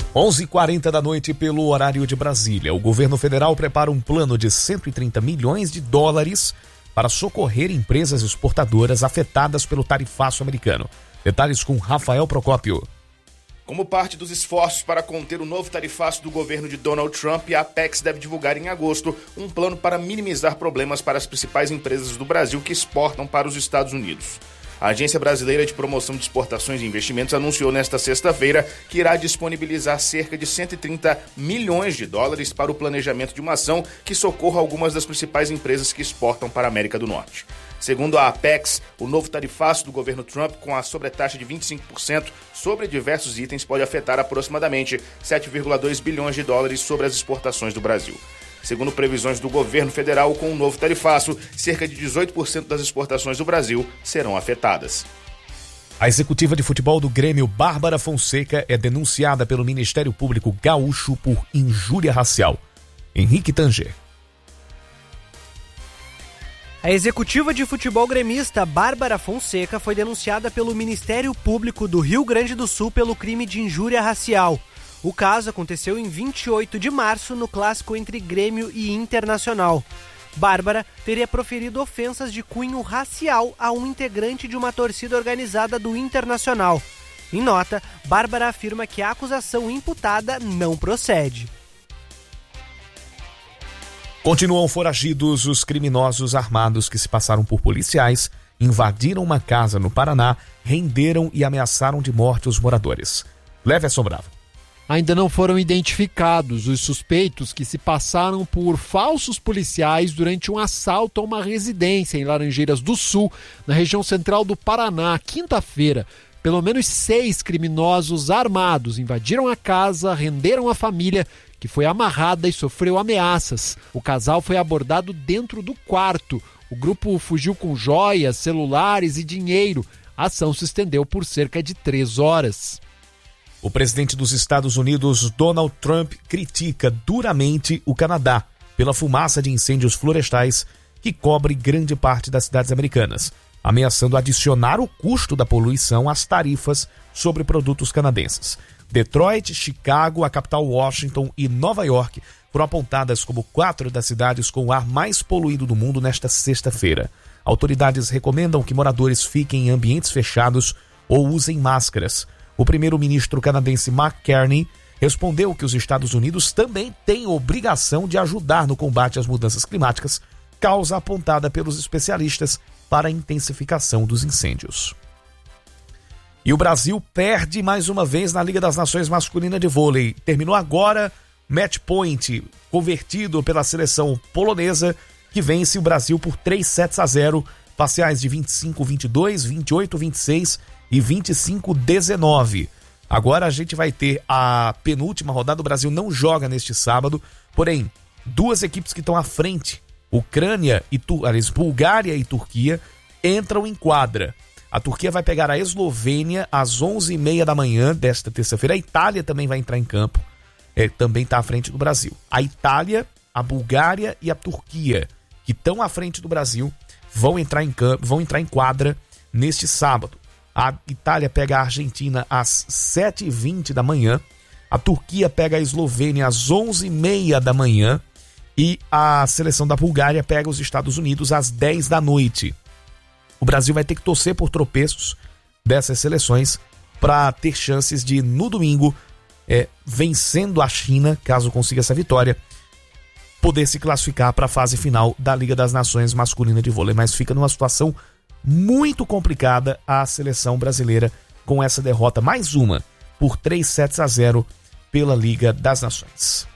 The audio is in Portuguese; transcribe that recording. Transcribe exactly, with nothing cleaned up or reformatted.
onze e quarenta da noite pelo horário de Brasília. O governo federal prepara um plano de cento e trinta milhões de dólares para socorrer empresas exportadoras afetadas pelo tarifaço americano. Detalhes com Rafael Procópio. Como parte dos esforços para conter o novo tarifaço do governo de Donald Trump, a Apex deve divulgar em agosto um plano para minimizar problemas para as principais empresas do Brasil que exportam para os Estados Unidos. A Agência Brasileira de Promoção de Exportações e Investimentos anunciou nesta sexta-feira que irá disponibilizar cerca de cento e trinta milhões de dólares para o planejamento de uma ação que socorra algumas das principais empresas que exportam para a América do Norte. Segundo a Apex, o novo tarifaço do governo Trump com a sobretaxa de vinte e cinco por cento sobre diversos itens pode afetar aproximadamente sete vírgula dois bilhões de dólares sobre as exportações do Brasil. Segundo previsões do governo federal, com o novo tarifaço, cerca de dezoito por cento das exportações do Brasil serão afetadas. A executiva de futebol do Grêmio, Bárbara Fonseca, é denunciada pelo Ministério Público Gaúcho por injúria racial. Henrique Tanger. A executiva de futebol gremista Bárbara Fonseca foi denunciada pelo Ministério Público do Rio Grande do Sul pelo crime de injúria racial. O caso aconteceu em vinte e oito de março no clássico entre Grêmio e Internacional. Bárbara teria proferido ofensas de cunho racial a um integrante de uma torcida organizada do Internacional. Em nota, Bárbara afirma que a acusação imputada não procede. Continuam foragidos os criminosos armados que se passaram por policiais, invadiram uma casa no Paraná, renderam e ameaçaram de morte os moradores. Leverson Bravo. Ainda não foram identificados os suspeitos que se passaram por falsos policiais durante um assalto a uma residência em Laranjeiras do Sul, na região central do Paraná, quinta-feira. Pelo menos seis criminosos armados invadiram a casa, renderam a família, que foi amarrada e sofreu ameaças. O casal foi abordado dentro do quarto. O grupo fugiu com joias, celulares e dinheiro. A ação se estendeu por cerca de três horas. O presidente dos Estados Unidos, Donald Trump, critica duramente o Canadá pela fumaça de incêndios florestais que cobre grande parte das cidades americanas, ameaçando adicionar o custo da poluição às tarifas sobre produtos canadenses. Detroit, Chicago, a capital Washington e Nova York foram apontadas como quatro das cidades com o ar mais poluído do mundo nesta sexta-feira. Autoridades recomendam que moradores fiquem em ambientes fechados ou usem máscaras. O primeiro-ministro canadense Mark Carney respondeu que os Estados Unidos também têm obrigação de ajudar no combate às mudanças climáticas, causa apontada pelos especialistas para a intensificação dos incêndios. E o Brasil perde mais uma vez na Liga das Nações Masculina de Vôlei. Terminou agora match point convertido pela seleção polonesa, que vence o Brasil por três sets a zero, parciais de vinte e cinco a vinte e dois, vinte e oito a vinte e seis e vinte e cinco a dezenove. Agora a gente vai ter a penúltima rodada. O Brasil não joga neste sábado, porém, duas equipes que estão à frente, Ucrânia e tu, aliás, Bulgária e Turquia, entram em quadra. A Turquia vai pegar a Eslovênia às onze e meia da manhã desta terça-feira. A Itália também vai entrar em campo, é, também está à frente do Brasil. A Itália, a Bulgária e a Turquia, que estão à frente do Brasil, vão entrar em campo, vão entrar em quadra neste sábado. A Itália pega a Argentina às sete e vinte da manhã, a Turquia pega a Eslovênia às onze e meia da manhã e a seleção da Bulgária pega os Estados Unidos às dez da noite. O Brasil vai ter que torcer por tropeços dessas seleções para ter chances de, no domingo, é, vencendo a China, caso consiga essa vitória, poder se classificar para a fase final da Liga das Nações Masculina de Vôlei. Mas fica numa situação muito complicada a seleção brasileira com essa derrota, mais uma, por três sets a zero pela Liga das Nações.